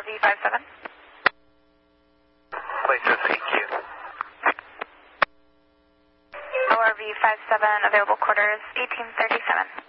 ORV 57. Placer CQ. ORV 57, available quarters 1837.